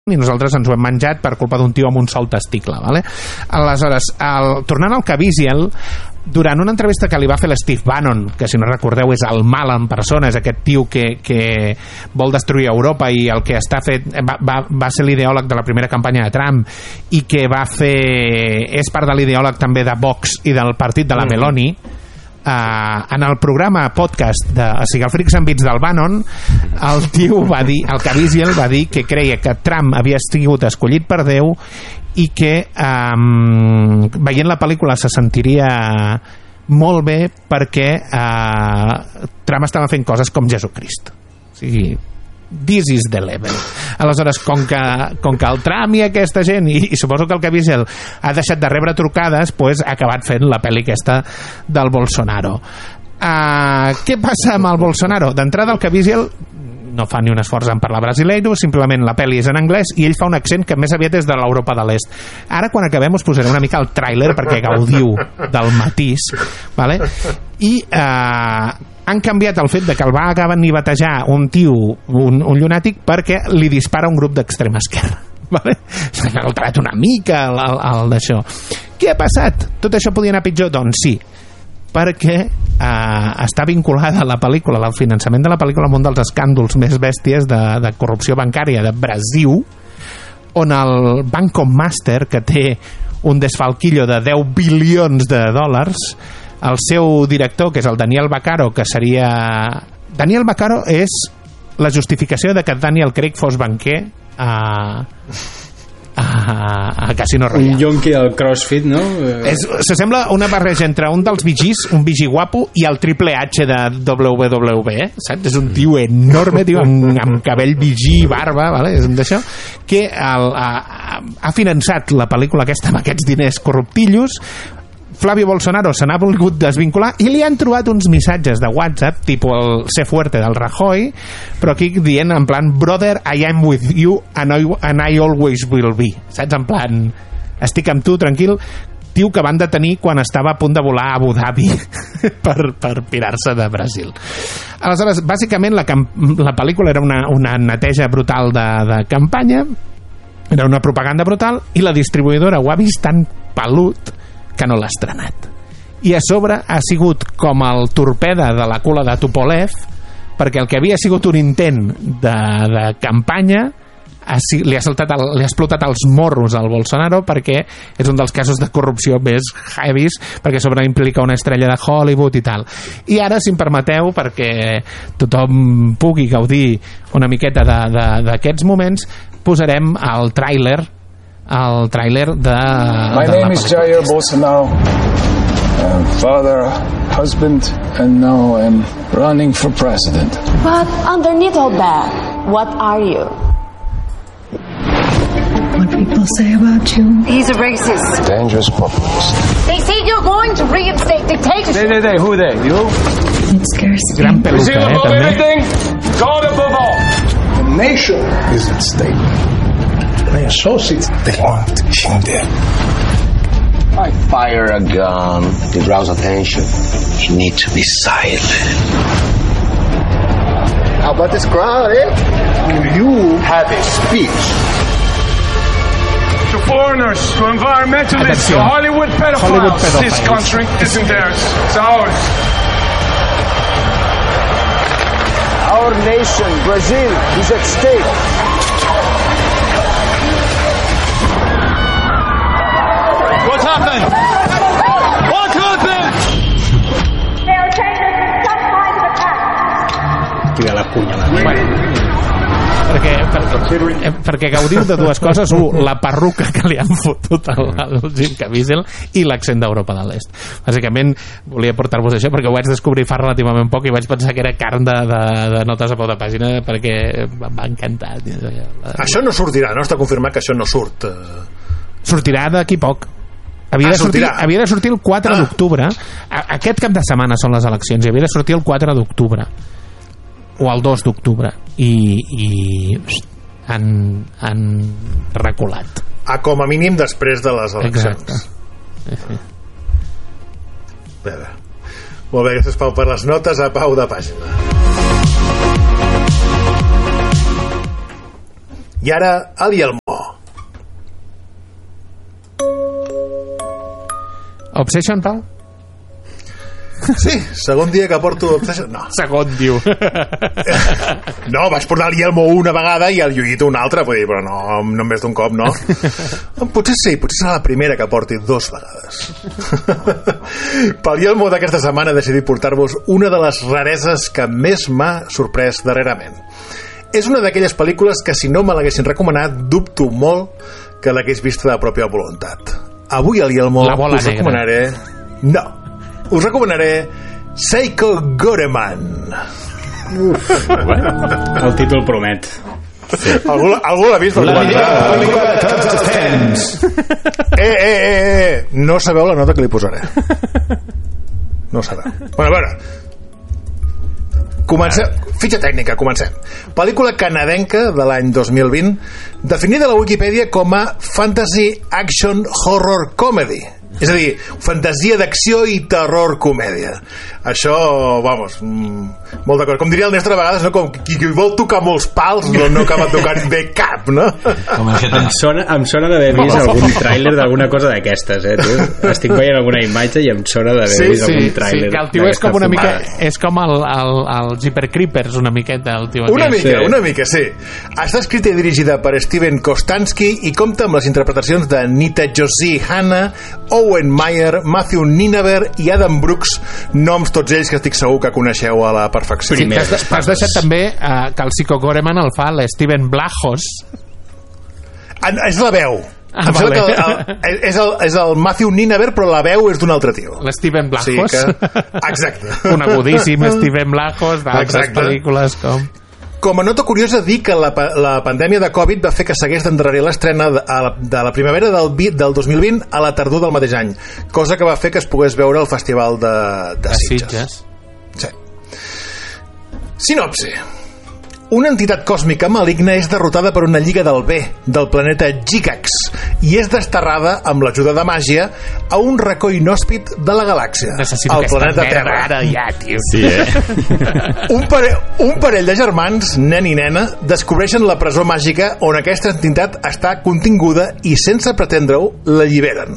i nosaltres ens ho hem menjat per culpa d'un tio amb un sol testicle, vale? Aleshores, tornant al Caviezel, durant una entrevista que li va fer l'Steve Bannon, que si no recordeu és el mal en persona, és aquest tio que vol destruir Europa i el que està fet va ser l'ideòleg de la primera campanya de Trump i que és part de l'ideòleg també de Vox i del partit de la Meloni. En el programa podcast o sigui, el Freaks and Beats del Bannon, el tio va dir, el Caviezel va dir que creia que Trump havia sigut escollit per Déu i que veient la pel·lícula se sentiria molt bé perquè Trump estava fent coses com Jesucrist. O sigui, this is the level. Aleshores, com que el Trump i aquesta gent i suposo que el Caviezel ha deixat de rebre trucades, pues ha acabat fent la pel·li aquesta del Bolsonaro. Què passa amb el Bolsonaro? D'entrada, el Caviezel no fa ni un esforç en parlar brasileiro, simplement la pel·li és en anglès i ell fa un accent que més aviat és de l'Europa de l'Est. Ara, quan acabem, us posaré una mica el tràiler perquè gaudiu del matís, vale? I han canviat el fet de que el va acabar ni batejar un tio, un llunàtic, perquè li dispara un grup d'extrema esquerra, vale? S'ha alterat una mica el d'això. Què ha passat? Tot això podia anar pitjor? Doncs sí, perquè està vinculada a la pel·lícula, al finançament de la pel·lícula, amb un dels escàndols més bèsties de corrupció bancària de Brasil, on el Banco Master, que té un desfalquillo de 10 bilions de dòlars, el seu director, que és el Daniel Vaccaro, que seria... Daniel Vaccaro és la justificació de que Daniel Craig fos banquer a Casino Royale. Un yonqui del CrossFit, no? S'assembla una barreja entre un dels vigis, un vigi guapo, i el Triple H de WWE, saps? És un tio enorme, tio, amb cabell vigí i barba, vale? És un d'això, que ha finançat la pel·lícula aquesta amb aquests diners corruptillos. Flavio Bolsonaro se n'ha volgut desvincular i li han trobat uns missatges de WhatsApp tipus el Sé Fuerte del Rajoy, però aquí dient en plan brother, I am with you and I always will be, saps? En plan, estic amb tu, tranquil. Tio que van detenir quan estava a punt de volar a Abu Dhabi per pirar-se de Brasil. Aleshores, bàsicament la pel·lícula era una neteja brutal de campanya, era una propaganda brutal, i la distribuïdora ho ha vist tan pelut que no l'ha estrenat. I a sobre ha sigut com el torpeda de la cula de Tupolev, perquè el que havia sigut un intent de campanya li ha explotat els morros al Bolsonaro, perquè és un dels casos de corrupció més heavies, perquè sobre implica una estrella de Hollywood i tal. I ara, si em permeteu, perquè tothom pugui gaudir una miqueta d'aquests moments, posarem el tràiler de... My name is Jair Bolsonaro. I'm father, husband, and now I'm running for president. But underneath all that, what are you? What people say about you? He's a racist. Dangerous populist. They say you're going to reinstate dictatorship. They, who they? You? It scares me. Gran peluca, above everything, God above all. The nation is at stake. My associates, they want him dead. I fire a gun to rouse attention. You need to be silent. How about this crowd, eh? You have a speech. To foreigners, to environmentalists, to Hollywood pedophiles. This country isn't theirs, it's ours. Our nation, Brazil, is at stake. What happened? What happened? They are taking some kind of attack. Tira la punyalada. Perquè gaudiu de dues coses. La perruca que li han fotut al Jim Caviezel i l'accent d'Europa de l'Est. Bàsicament volia portar-vos això perquè ho vaig descobrir fa relativament poc i vaig pensar que era carn de notes a peu de pàgina, perquè m'ha encantat. Això no sortirà, no? Està confirmat que això no surt. Sortirà d'aquí poc. Havia de sortir el 4 d'octubre. Aquest cap de setmana són les eleccions i havia de sortir el 4 d'octubre o el 2 d'octubre i han reculat. Com a mínim després de les eleccions. Exacte. Bé. Molt bé, gràcies Pau per les notes a peu de pàgina. I ara, el Yelmo. Obsession, Pau? Sí, segon dia que porto Obsession. No. Segon, diu. No, vaig portar el Yelmo una vegada i el Lluïto una altra, vull dir, però no més d'un cop, no? Potser sí, potser serà la primera que porti 2 vegades. Pel Yelmo d'aquesta setmana he decidit portar-vos una de les rareses que més m'ha sorprès darrerament. És una d'aquelles pel·lícules que si no me l'haguessin recomanat dubto molt que l'hagués vist de pròpia voluntat. Avui al Yelmo us recomanaré... No, us recomanaré Seiko Goreman. El títol promet. Sí. Algú l'ha vist? No sabeu la nota que li posaré. No sabeu. Bueno, a veure, comencem. Fitxa tècnica, comencem. Pel·lícula canadenca de l'any 2020, definida a la Wikipedia com a Fantasy Action Horror Comedy. És a dir, fantasia d'acció i terror comèdia. Això, vamos, molt d'acord. Com diria el Nestor a vegades, no? Com qui vol tocar molts pals no acaba tocant bé cap, no? Em sona d'haver vist algun tràiler d'alguna cosa d'aquestes, tio. Estic veient alguna imatge i em sona d'haver vist algun tràiler. Sí, que el tio és com una mica... És com el Jeeper Creepers, una miqueta, el tio. Una mica, sí. Està escrita i dirigida per Steven Kostanski i compta amb les interpretacions de Nita Josie Hanna, Owen Meyer, Matthew Ninaber i Adam Brooks, noms tots ells que estic segur que coneixeu a la perfecció. Sí, t'has deixat també que el Seiko Goreman el fa l'Steven Blajos. És la veu. Vale. És el Matthew Ninaber, però la veu és d'un altre tio. L'Steven Blajos. Sí que... Exacte. Conegudíssim Steven Blajos d'altres pel·lícules com... Com a nota curiosa, dir que la pandèmia de Covid va fer que s'hagués d'endarrerir l'estrena de la primavera del 2020 a la tardor del mateix any, cosa que va fer que es pogués veure al Festival de Sitges. Sí. Sinopsi. Una entitat còsmica maligna és derrotada per una lliga del bé del planeta Gigax i és desterrada amb l'ajuda de màgia a un racó inhòspit de la galàxia, el planeta Terra. Ara ja, tio. Sí, Un parell de germans, nen i nena, descobreixen la presó màgica on aquesta entitat està continguda i, sense pretendre-ho, l'alliberen.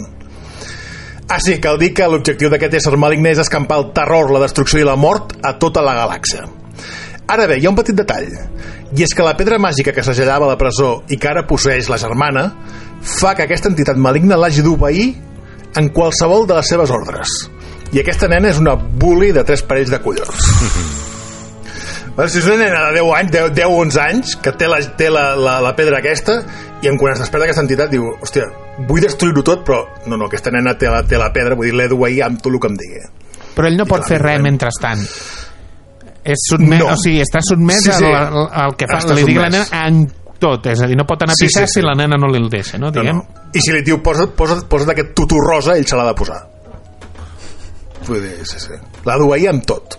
Sí, cal dir que l'objectiu d'aquest ésser maligne és escampar el terror, la destrucció i la mort a tota la galàxia. Ara bé, hi ha un petit detall, i és que la pedra màgica que segellava la presó i que ara posseeix la germana fa que aquesta entitat maligna l'hagi d'obeir en qualsevol de les seves ordres. I aquesta nena és una bully de 3 parells de collons. Si és una nena de 10-11 anys que té la pedra aquesta, i quan es desperta aquesta entitat diu, hòstia, vull destruir-ho tot, però no, aquesta nena té la pedra, vull dir, l'he d'obeir amb tot el que em digui. Però ell no pot fer res mentrestant. És sotmès, no. O sigui, està sotmès al que fa, li dic la nena en tot, és a dir, no pot anar a pixar si la nena no li el deixa, no? No. I si li diu posa't aquest tutú rosa, ell se l'ha de posar. Vull dir, sí. L'ha d'obeir amb tot.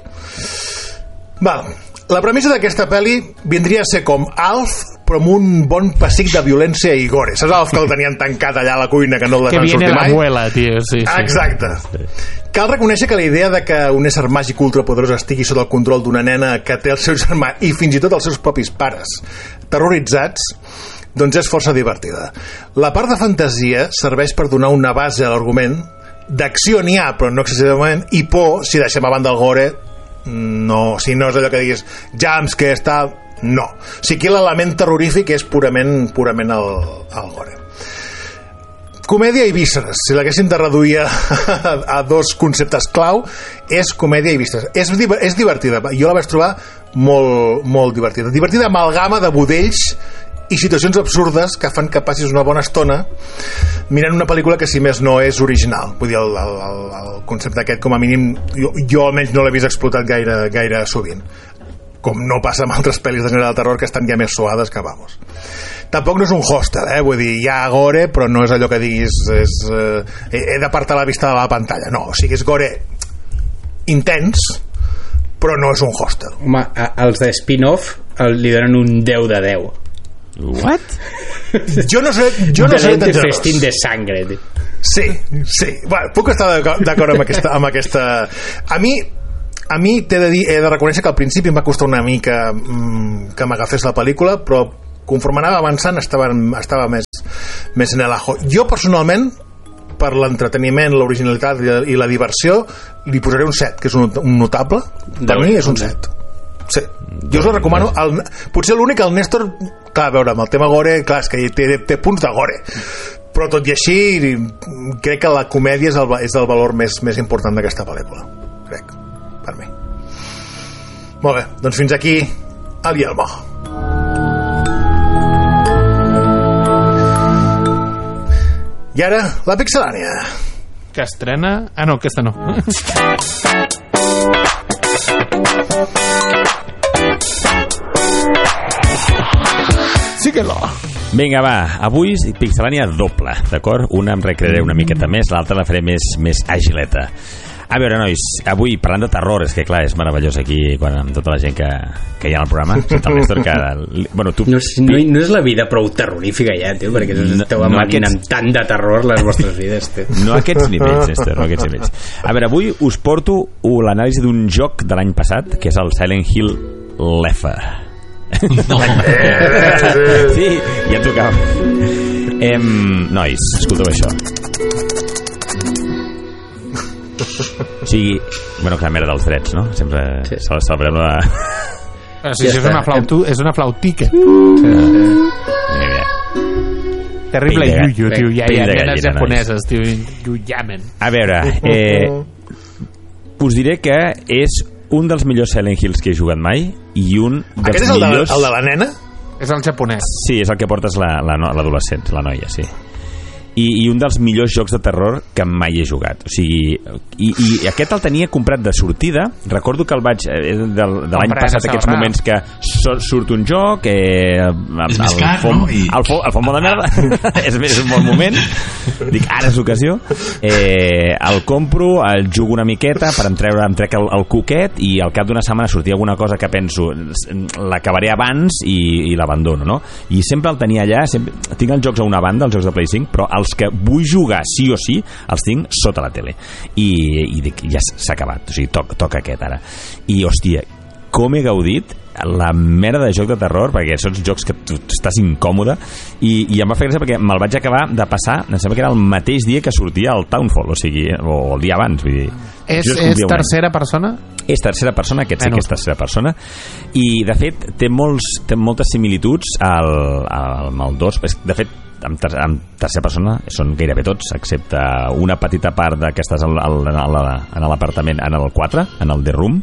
Val. La premissa d'aquesta pel·li vindria a ser com Alf, però amb un bon pessic de violència i gore. Saps Alf que el tenien tancat allà a la cuina que no el deixen sortir mai? Que viene l'abuela, tio, sí. Exacte. Cal reconèixer que la idea de que un ésser màgic ultrapoderós estigui sota el control d'una nena que té el seu germà i fins i tot els seus propis pares terroritzats, doncs és força divertida. La part de fantasia serveix per donar una base a l'argument. D'acció n'hi ha, però no excessivament, i por, si deixem a banda el gore, no, si no és allò que diguis jumpscare, tal, no. Si aquí l'element terrorífic és purament el gore. Comèdia i vísceres, si l'haguéssim de reduir a 2 conceptes clau, és comèdia i vísceres. És divertida, jo la vaig trobar molt divertida. Divertida amalgama de budells i situacions absurdes que fan que passis una bona estona mirant una pel·lícula que, si més no, és original. Vull dir, el concepte aquest, com a mínim, jo almenys no l'he vist explotat gaire sovint, com no passa amb altres pel·lis de gènere de terror que estan ja més suades que vamos. Tampoc no és un hostel, vull dir, hi ha gore, però no és allò que diguis he d'apartar la vista de la pantalla, no, o sigui, és gore intens, però no és un hostel. Home, els de spin-off li donen un 10 de 10. What? Jo no sé tan generós. Festín de sangre. Sí. Bueno, puc estar d'acord amb aquesta... A mi he de reconèixer que al principi em va costar una mica que m'agafés la pel·lícula, però conforme anava avançant estava més en el ajo. Jo personalment, per l'entreteniment, l'originalitat i la diversió, li posaré un 7, que és un notable. Per mi és un 7. Sí. Jo us ho recomano. Potser l'únic, el Néstor, clar, a veure, amb el tema gore, clar, és que té punts de gore, però tot i així crec que la comèdia és el valor més important d'aquesta pel·lícula, crec, per mi. Molt bé, doncs fins aquí el Yelmo. I ara, la Pixelània. Que estrena... Ah, no, aquesta no. Sí que no. Vinga, va, avui Pixelània doble, d'acord? Una em recrearé una miqueta més, l'altra la faré més agileta. A veure, nois, avui parlant de terror, és que clar, és meravellós aquí amb tota la gent que hi ha al programa, el Néstor, bueno, tu... No és la vida prou terrorífica ja, tio, perquè esteu amanint amb tant de terror les vostres vides, tio. No aquests nivells, Néstor, no aquests nivells. A veure, avui us porto l'anàlisi d'un joc de l'any passat, que és el Silent Hill l'F. Sí, ja tocava. Nois, escolteu això. O sigui, bueno, que la merda dels drets, no? Sempre celebrem la... Sí, és una flautica. Terrible yuyu, tio. Ja hi ha nenes japoneses, tio. Yuyamen. A veure, us diré que és un dels millors Silent Hills que he jugat mai i un dels Aquest és millors... el de la nena? És el japonès. Sí, és el que portes l'adolescent, la noia, sí. I un dels millors jocs de terror que mai he jugat, o sigui, i aquest el tenia comprat de sortida. Recordo que el vaig de l'any passat, aquests moments que surt un joc, el fom de merda és un bon moment, dic, ara és l'ocasió, el compro, el jugo una miqueta per em trec el cuquet, i al cap d'una setmana sortia alguna cosa que penso l'acabaré abans i l'abandono, no? I sempre el tenia allà, tinc els jocs a una banda, els jocs de Play 5, però els que vull jugar sí o sí els tinc sota la tele i dic, ja s'ha acabat, o sigui, toca aquest ara. I hòstia, com he gaudit la merda de joc de terror, perquè són jocs que tu estàs incòmode, i em va fer gràcia perquè me'l vaig acabar de passar, em sembla que era el mateix dia que sortia el Townfall, o sigui, o el dia abans, vull dir. És tercera persona? És tercera persona, aquest sí que és tercera persona, i de fet té moltes similituds amb el 2. De fet, amb tercera persona són gairebé tots, excepte una petita part d'aquestes en l'apartament, en el 4, en el The Room,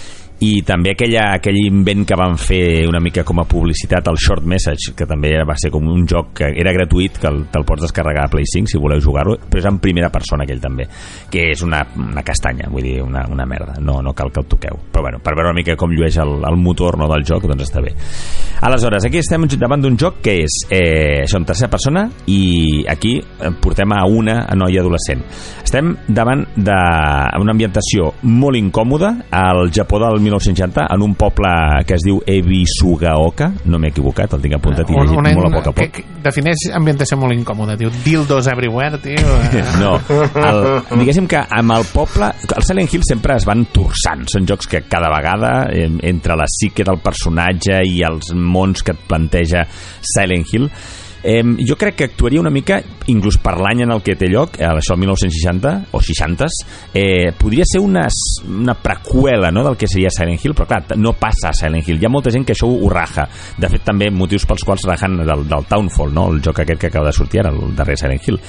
i també aquell invent que van fer una mica com a publicitat, el Short Message, que també va ser com un joc que era gratuït, que te'l pots descarregar a Play 5 si voleu jugar-ho, però és en primera persona aquell també, que és una castanya, vull dir, una merda, no cal que el toqueu, però bueno, per veure una mica com llueix el motor, no, del joc, doncs està bé. Aleshores, aquí estem davant d'un joc que és en tercera persona, i aquí portem a una noia adolescent. Estem davant d'una ambientació molt incòmoda al Japó del 1960, en un poble que es diu Ebisugaoka, no m'he equivocat, el tinc apuntat i llegit molt a poc a poc. Defineix ambientació molt incòmoda, tio. Dildos everywhere, tio. No, diguéssim que amb el poble, el Silent Hill sempre es van torçant, són jocs que cada vegada entre la psique del personatge i els mons que et planteja Silent Hill, jo crec que actuaria una mica, inclús per l'any en el que té lloc, això el 1960 o 60s, podria ser una preqüela, no, del que seria Silent Hill, però clar, no passa a Silent Hill. Hi ha molta gent que això ho raja, de fet també motius pels quals rajan del Townfall, no, el joc aquest que acaba de sortir ara, el darrer Silent Hill,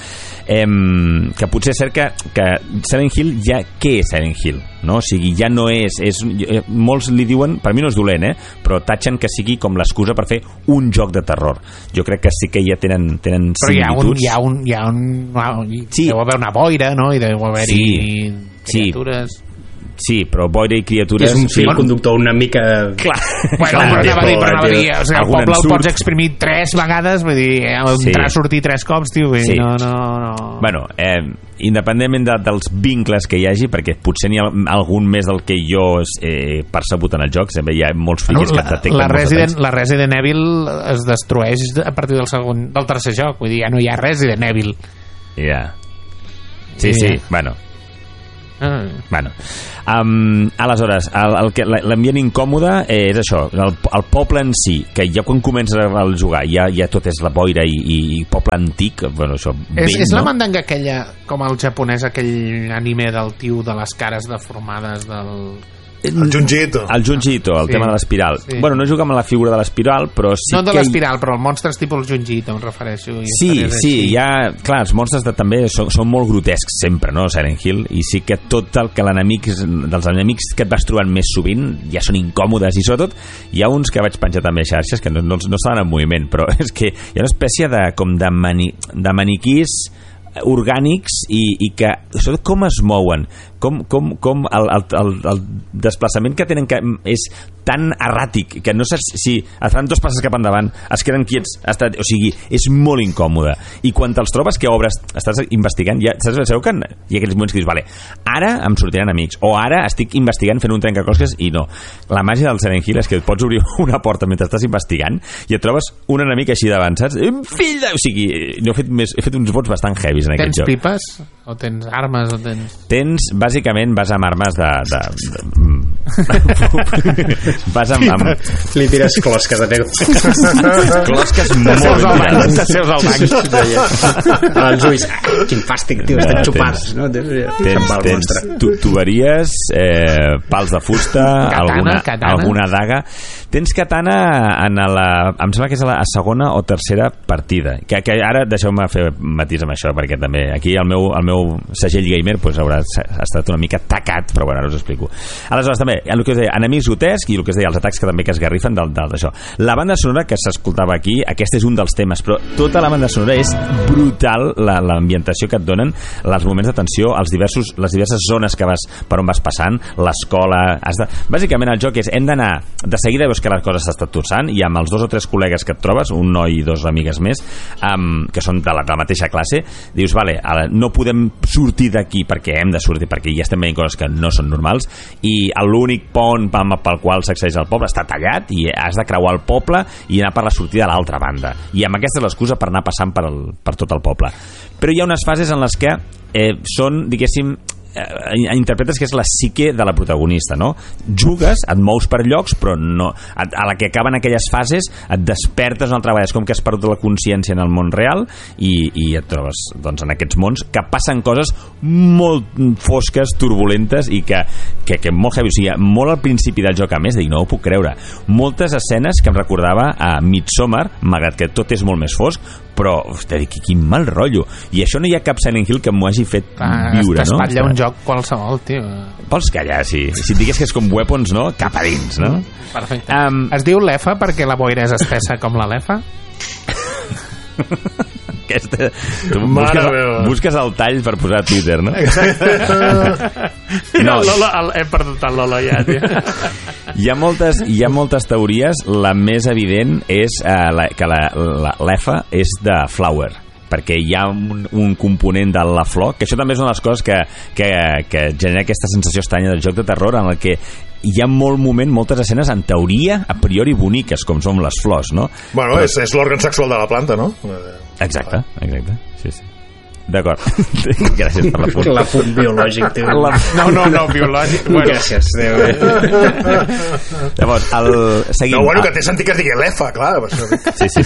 que potser és cert que Silent Hill ja, què és Silent Hill? No? O sigui, ja no és molts li diuen, per mi no és dolent, però tatxen que sigui com l'excusa per fer un joc de terror. Jo crec que sí que ja tenen similituds. Però hi ha sí. Deu haver una boira, no? I deu haver-hi criatures. Sí, però boira i criatures... És un fil conductor una mica... Clar. Bueno, anava a dir, o sigui, el poble el pots exprimir 3 vegades, vull dir, entrar a sortir 3 cops, tio, vull dir, no... Bueno, independentment dels vincles que hi hagi, perquè potser n'hi ha algun més del que jo he percebut en el joc, sempre hi ha molts fills que detecten la Resident Evil es destrueix a partir del tercer joc, vull dir, ja no hi ha Resident Evil. Ja. Sí, bueno. Bueno, aleshores, l'ambient incòmode és això, el poble en si, que ja quan comences a jugar ja tot és la boira i poble antic, bueno, això vell, és la mandanga aquella, com el japonès, aquell anime del tio de les cares deformades del... El Junji Ito. El Junji Ito, el tema de l'espiral. Sí. Bueno, no juga amb la figura de l'espiral, però sí no de que... l'espiral, però el monstre és tipus el Junji Ito, em refereixo. Sí, clar, els monstres també són molt grotescs sempre, no, Silent Hill, i sí que tot el que dels enemics que et vas trobant més sovint ja són incòmodes, i sobretot hi ha uns que vaig penjar també a xarxes que no estaven en moviment, però és que hi ha una espècie de maniquís orgànics i que sobretot com es mouen, com el desplaçament que tenen, que és tan erràtic que no saps si et fan 2 passes cap endavant, es queden quiets, o sigui, és molt incòmode, i quan te'ls trobes que obres, estàs investigant, ja saps, sabeu que hi ha aquells moments que dius, vale, ara em sortiran amics, o ara estic investigant fent un trencaclosques, i no, la màgia del Silent Hill és que pots obrir una porta mentre estàs investigant i et trobes un enemic així davant, saps? Fill de... O sigui, he fet uns vots bastant heavies en aquest joc. Tens pipes? O tens armes? Tens, bàsicament, vas amb armes vas amb... Li tires closques a teu. Closques molt ben seus al banc. Els ulls, quin fàstic, tio, estan xupats, no? Tens tuberies, pals de fusta, alguna daga. Tens katana em sembla que és a la segona o tercera partida, que ara deixeu-me fer matís amb això, perquè també aquí el meu segell gamer haurà estat una mica tacat, però bueno, ara us explico. Aleshores també, el que us deia, enemics grotescs, i el que us deia, els atacs que també que es garrifen d'això. La banda sonora que s'escoltava aquí, aquest és un dels temes, però tota la banda sonora és brutal, l'ambientació que et donen, els moments de tensió, les diverses zones per on vas passant, l'escola... Bàsicament el joc és, hem d'anar, de seguida veus que les coses s'estan torçant, i amb els 2 o 3 col·legues que et trobes, un noi i 2 amigues més, que són de la mateixa classe, dius, vale, no podem sortir d'aquí perquè hem de sortir, perquè ja estem veient coses que no són normals, i l'únic pont pel qual s'accedeix al poble està tallat i has de creuar el poble i anar per la sortida a l'altra banda, i amb aquesta és l'excusa per anar passant per tot el poble. Però hi ha unes fases en les que són, diguéssim, interpretes que és la psique de la protagonista, no? Jugues, et mous per llocs, però no, a la que acaben aquelles fases et despertes una altra vegada, és com que has perdut la consciència en el món real i et trobes doncs, en aquests mons que passen coses molt fosques, turbulentes i que molt heavy, o sigui, molt al principi del joc, a més, no ho puc creure, moltes escenes que em recordava a Midsommar, malgrat que tot és molt més fosc, però, hosti, quin mal rotllo, i això no hi ha cap Silent Hill que m'ho hagi fet viure, no? T'espatlla un joc qualsevol, tio. Vols callar, sí. Si et digués que és com Weapons, no? Cap a dins, no? Perfecte. Es diu l'EFA perquè la boira és espessa com la l'EFA? Busques el tall per posar a Twitter, no? No, hem perdut el Lolo ja, tio. Hi ha moltes teories. La més evident és que l'EFA és de Flower, perquè hi ha un component de la flor, que això també és una de les coses que genera aquesta sensació estranya del joc de terror, en el que hi ha moltes escenes en teoria a priori boniques, com són les flors, no? Bueno, però... és l'òrgan sexual de la planta, no? Exacte, sí. D'acord. Gràcies per l'apunt. L'apunt biològic, tio. No, biològic. Bueno. Gràcies, tio. Llavors, seguim. No, bueno, que té sentit que es digui l'EFA, clar. Sí.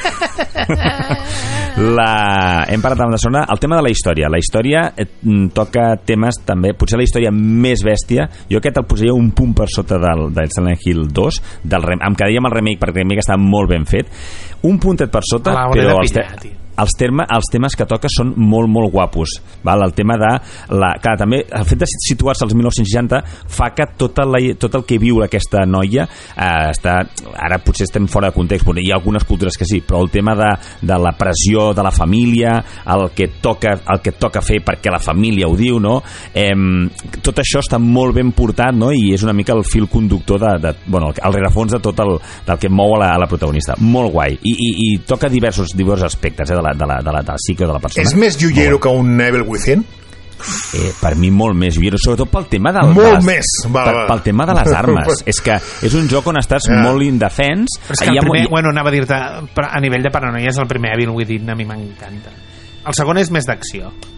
Hem parlat amb la zona. El tema de la història. La història toca temes també, potser la història més bèstia. Jo aquest el posaria un punt per sota del Silent Hill 2, em quedaria amb el remake, perquè el remake està molt ben fet. Un puntet per sota, però els temes que toca són molt, molt guapos, val? El tema de clar, també el fet de situar-se als 1960 fa que tot el que viu aquesta noia ara potser estem fora de context, hi ha algunes cultures que sí, però el tema de la pressió de la família, el que toca fer perquè la família ho diu, no? Tot això està molt ben portat, no? I és una mica el fil conductor el rerefons de tot el que mou a la protagonista. Molt guai, i toca diversos aspectes de la psique de la persona. És més joiero que un Evil Within? Per mi molt més joiero, sobretot pel tema pel tema de les armes. És que és un joc on estàs molt indefens. Però és que el primer, anava a dir-te, a nivell de paranoia és el primer Evil Within, a mi m'encanta. El segon és més d'acció.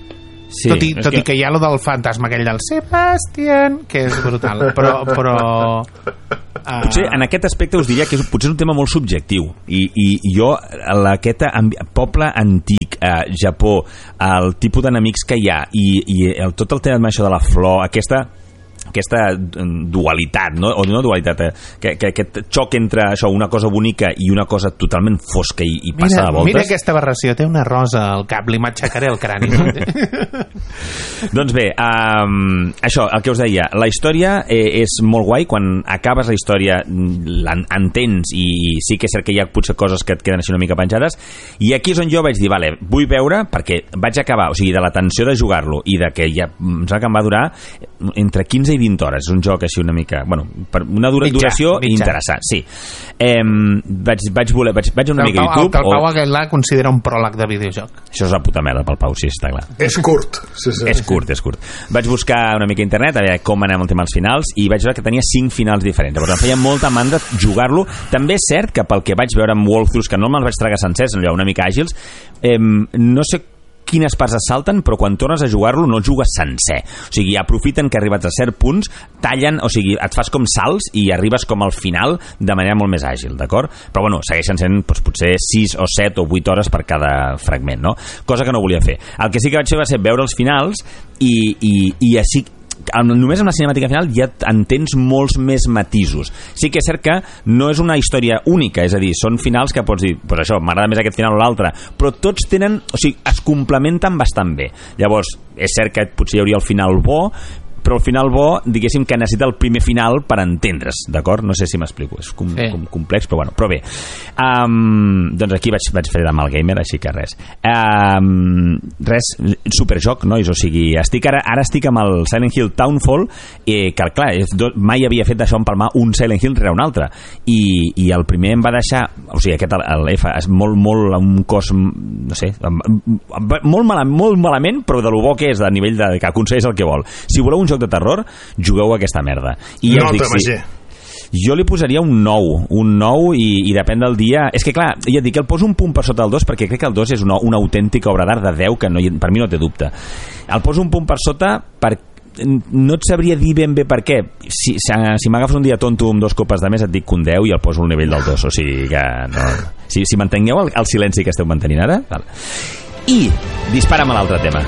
Sí, tot i que hi ha lo del fantasma aquell del Sebastián, que és brutal, però potser en aquest aspecte us diria que potser és un tema molt subjectiu i jo aquest poble antic, Japó, el tipus d'enemics que hi ha i tot el tema això de la flor, aquesta dualitat, no? O no dualitat, que aquest xoc entre això, una cosa bonica i una cosa totalment fosca i passa de voltes. Mira aquesta aberració, té una rosa al cap, li m'aixecaré el crani. Doncs bé, això, el que us deia, la història és molt guai, quan acabes la història l'entens i sí que és cert que hi ha potser coses que et queden així una mica penjades, i aquí és on jo vaig dir, vale, vull veure, perquè vaig acabar, o sigui, de la tensió de jugar-lo i de que ja em sembla que em va durar entre 15 i 20 hores, és un joc així una mica, bueno, per una duració interessant, sí. Vaig una mica a YouTube. El Pau Aguilar considera un pròleg de videojoc. Això és la puta merda pel Pau, sí, està clar. És curt. Sí. És curt. Vaig buscar una mica a internet a veure com anem el tema als finals i vaig veure que tenia 5 finals diferents. Llavors em feia molta mandra jugar-lo. També és cert que pel que vaig veure amb walkthroughs, que no me'ls vaig tragar sencers, una mica àgils, no sé quines parts es salten, però quan tornes a jugar-lo no el jugues sencer. O sigui, aprofiten que arribats a certs punts, tallen, o sigui, et fas com salts i arribes com al final de manera molt més àgil, d'acord? Però bueno, segueixen sent potser 6 o 7 o 8 hores per cada fragment, no? Cosa que no volia fer. El que sí que vaig fer va ser veure els finals i així només en la cinemàtica final ja entens molts més matisos. Sí que és cert que no és una història única, és a dir, són finals que pots dir, pues això, m'agrada més aquest final o l'altre, però tots tenen, o sigui, es complementen bastant bé. Llavors, és cert que potser hi hauria el final bo, però el final bo, diguéssim que necessita el primer final per entendre's, d'acord? No sé si m'explico, és complex, però bueno, però bé. Doncs aquí vaig fer de mal gamer, així que res. Superjoc, nois, o sigui, ara estic amb el Silent Hill Townfall, que clar, mai havia fet d'això empalmar un Silent Hill rere un altre, i el primer em va deixar, o sigui, aquest, l'F, és molt, un cos, no sé, molt malament, però de lo bo que és, a nivell de que aconsegueix el que vol. Si voleu un joc de terror, jugueu a aquesta merda. I ja us dic, sí, jo li posaria un 9 i depèn del dia. És que clar, ja et dic, el poso un punt per sota del 2 perquè crec que el 2 és una autèntica obra d'art de 10 que per mi no té dubte. El poso un punt per sota perquè no et sabria dir ben bé per què. Si m'agafes un dia tonto amb 2 copes de més et dic que un 10 i el poso al nivell del 2, o sigui que no. Si mantengueu el silenci que esteu mantenint ara, val. I dispara'm a l'altre tema.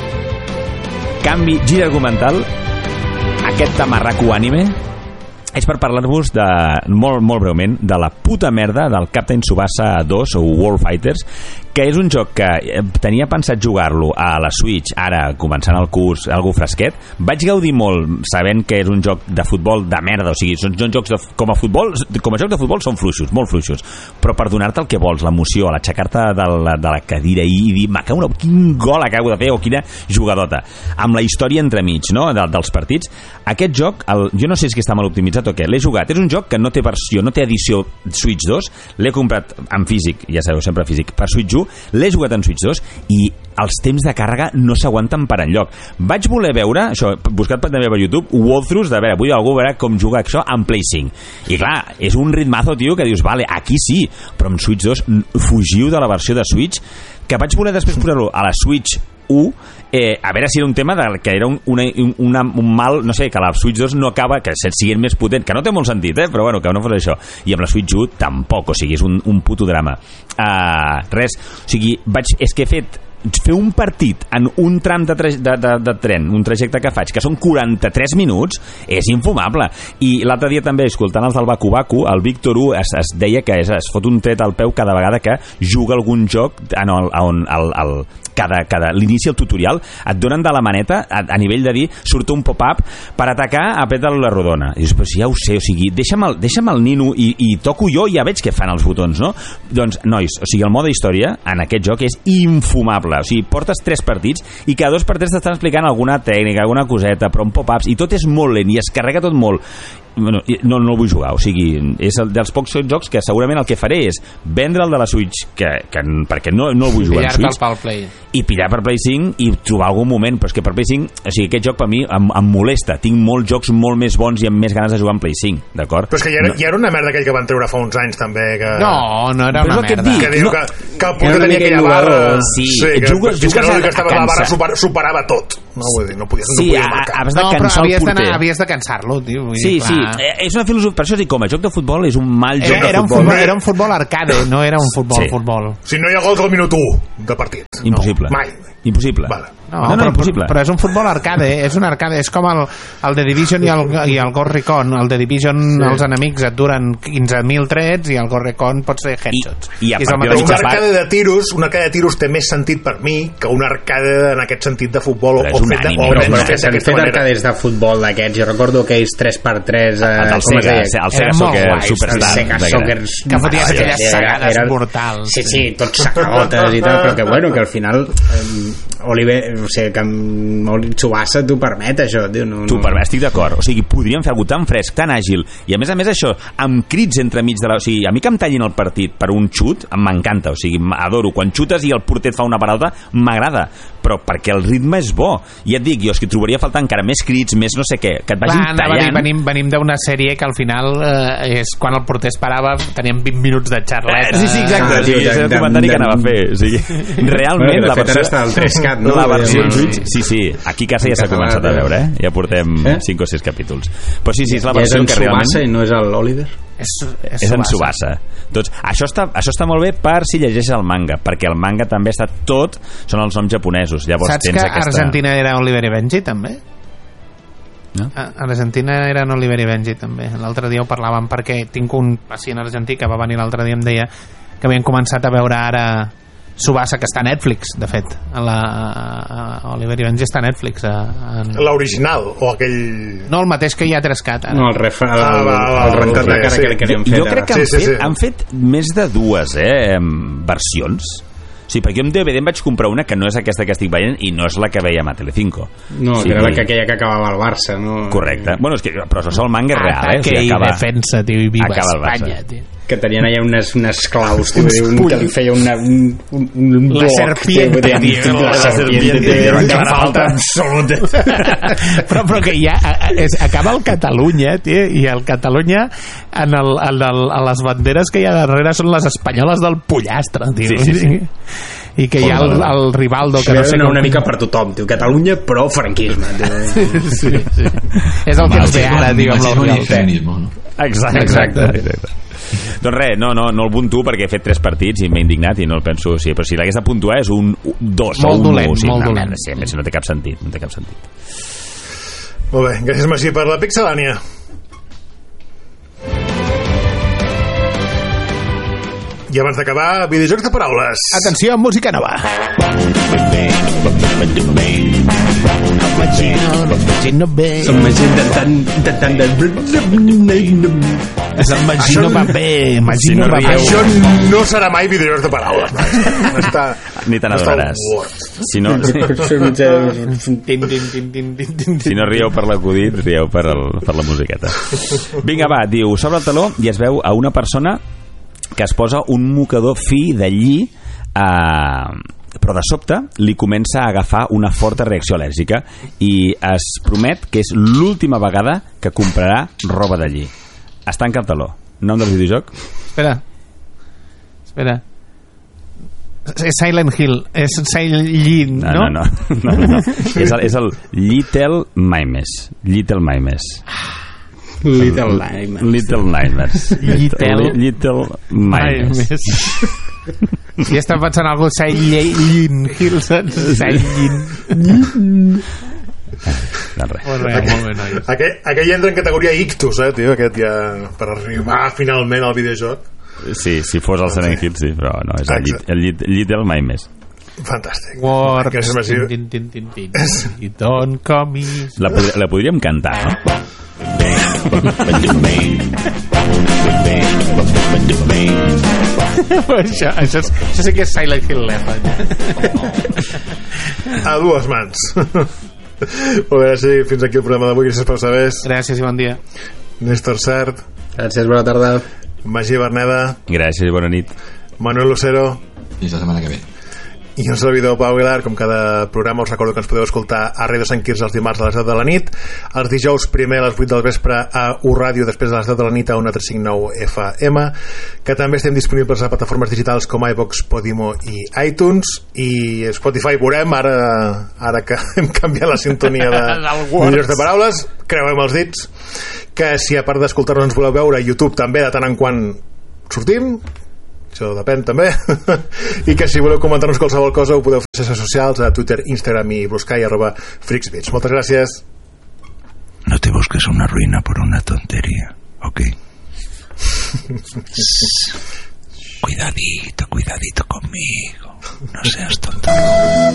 Canvi, gir argumental, aquest tamarraco anime és per parlar-vos de, molt breument, de la puta merda del Captain Tsubasa 2 o World Fighters, que és un joc que tenia pensat jugar-lo a la Switch, ara començant el curs, algú fresquet. Vaig gaudir molt sabent que és un joc de futbol de merda, o sigui, són jocs com a joc de futbol són fluixos, molt fluixos, però per donar-te el que vols, l'emoció, l'aixecar-te de la cadira i dir, quin gol acabo de fer, o quina jugadota, amb la història entremig, no?, dels partits. Aquest joc, jo no sé si està mal optimitzat o què, l'he jugat, és un joc que no té versió, no té edició Switch 2, l'he comprat en físic, ja sabeu, sempre físic, per Switch 1, l'he jugat en Switch 2 i els temps de càrrega no s'aguanten per enlloc. Vaig voler veure, això, buscat també per YouTube, walkthroughs de veure, vull algú veure com juga això en Play 5. I clar, és un ritmazo, tio, que dius, vale, aquí sí, però en Switch 2 fugiu de la versió de Switch, que vaig voler després posar-lo a la Switch 1, a veure si era un tema que era un mal, no sé, que la Switch 2 no acaba, que siguin més potent, que no té molt sentit, però bueno, que no fos això, i amb la Switch 1 tampoc, o sigui, és un puto drama. Res, o sigui, és que he fet fer un partit en un tram de tren, un trajecte que faig, que són 43 minuts, és infumable. I l'altre dia també, escoltant els del Baku Baku, el Víctor 1 es deia que es fot un tret al peu cada vegada que juga algun joc on l'inici del tutorial et donen de la maneta a nivell de dir, surt un pop-up per atacar, apreta la rodona. I dius, però si ja ho sé, o sigui, deixa'm el nino i toco jo i ja veig què fan els botons, no? Doncs, nois, o sigui, el mode història en aquest joc és infumable. O sigui, portes 3 partits i cada 2 partits t'estan explicant alguna tècnica, alguna coseta, però amb pop-ups, i tot és molt lent i es carrega tot molt. no el vull jugar, o sigui, és dels pocs jocs que segurament el que faré és vendre el de la Switch perquè no el vull jugar en Switch pel Play. I pillar per Play 5 i trobar algun moment, però és que per Play 5, o sigui, aquest joc per mi em molesta, tinc molts jocs molt més bons i amb més ganes de jugar en Play 5, d'acord? Però és que ja era una merda aquell que van treure fa uns anys també que... No era una merda que diu que el punt que tenia aquella barra que estava la barra superava tot, no vull dir, no podies marcar. Havies de cansar-lo, tio. Sí, és una filosofia, per això dic, com a joc de futbol és un mal joc de futbol. Era un futbol arcade, no era un futbol. Si no hi ha gols al minut 1 de partit. Impossible. Mai. Impossible. Vale. No, impossible. Però és un futbol arcade, és un arcade, és com el The Division i el Ghost Recon. El The Division, els enemics et duren 15.000 trets i el Ghost Recon pot ser headshots. Un arcade de tiros té més sentit per mi que un arcade en aquest sentit de futbol però s'han fet arcades de futbol d'aquests, jo recordo aquells 3x3 el Sega Soccer que foties aquelles sagades mortals, tots sacabotes i tal, però que al final Oliver, o sigui, que amb Tsubasa t'ho permet això, tio, t'ho permet, estic d'acord, o sigui, podríem fer alguna tan fresc, tan àgil, i a més això amb crits entremig de o sigui, a mi que em tallin el partit per un xut m'encanta, o sigui, adoro, quan xutes i el porter et fa una parada, m'agrada, però perquè el ritme és bo, i et dic, jo és que trobaria a faltar encara més crits, més no sé què, que et vagin tallant. Venim d'una sèrie que al final és quan el porter es parava teníem 20 minuts de xarleta. Sí, exacte, és el comentari que anava a fer, o sigui, realment la versió la versió en Switch, sí, aquí a casa ja s'ha començat a veure, ja portem 5 o 6 capítols, però sí, és la versió que realment... I no és l'Oliver? És en Tsubasa. Doncs això està molt bé per si llegeixes el manga, perquè el manga també està tot, són els noms japonesos. Llavors, saps que Argentina era Oliver i Benji també? No? Argentina era en Oliver i Benji també. L'altre dia ho parlàvem perquè tinc un pacient argentí que va venir l'altre dia i em deia que havien començat a veure ara Tsubasa, que està a Netflix, de fet. Oliver i Benji està a Netflix. L'original o aquell... No, el mateix que hi ha 3CAT. No, el rentat de cara que li han fet. Jo crec que han fet més de 2 versions. Sí, perquè jo en DVD em vaig comprar una que no és aquesta que estic veient i no és la que veiem a Telecinco. No, que era aquella que acabava al Barça, no? Correcte. Bueno, és que, però això és el manga real, o sigui, acaba... defensa, tio, i viva Espanya, tio. Que tenien allà unes claus, tio, que li feia un bloc. La serpiente, tio. La serpiente, que falta absoluta. Però que ja acaba el Catalunya, tio, i el Catalunya a les banderes que hi ha darrere són les espanyoles del pollastre, tio. Sí. I que hi ha el Rivaldo que no sé una mica per tothom, tio. Catalunya però franquisme, tio. Sí. És el que ens ve ara, tio, amb l'Oriol. Exacte. Doncs res, no el puntuo perquè he fet 3 partits i m'he indignat i no el penso, sí, però si l'hagués de puntuar és un 2 o un 1, molt dolent. Sí, no té cap sentit, Molt bé, gràcies Magí per la pixelània. I abans d'acabar, videojocs de paraules. Atenció, música nova. Som Magí intentant és el Magí no va bé. Això no serà mai videojocs de paraules. Ni te n'adonaràs. Si no rieu per l'acudit, rieu per la musiqueta. Vinga, va, diu, s'obre el teló i es veu a una persona que es posa un mocador fi de lli, però de sobte li comença a agafar una forta reacció al·lèrgica i es promet que és l'última vegada que comprarà roba de lli. Es tanca el teló. Nom del videojoc? Espera. És Silent Hill. És Silent Hill, no? No. És el Little Nightmares. Little Nightmares. I està pensant algú Silent Hill, saps? Aquell entra en categoria ictus, tio, aquest ja per arribar finalment al videojoc. Sí, si fos el Silent Hill, sí, però no, és el Little Nightmares. Fantàstic. War, don't come. La podríem cantar, no? Això sí que és Silent Hill a dues mans. Molt bé, sí, fins aquí el programa d'avui. Gràcies per saber. Gràcies i bon dia. Néstor Sart. Gràcies, bona tarda. Magí Berneda. Gràcies, bona nit. Manuel Lucero. Fins la setmana que ve. I un servidor, Pau Aguilar. Com cada programa us recordo que ens podeu escoltar a Ràdio Sant Quirze els dimarts a les 10 de la nit, els dijous primer a les 8 del vespre a U-Ràdio, després a les 10 de la nit a 10359 FM, que també estem disponibles a plataformes digitals com iVox, Podimo i iTunes, i Spotify. Veurem ara que hem canviat la sintonia de millors de paraules, creuem els dits, que si a part d'escoltar-nos ens voleu veure a YouTube també de tant en quant sortim, això depèn també, i que si voleu comentar-nos qualsevol cosa ho podeu fer a xarxes socials, a Twitter, Instagram i Blue Sky @freaksbeats. Moltes gràcies. No te busques una ruina por una tontería, ¿ok? Cuidadito conmigo, no seas tonto.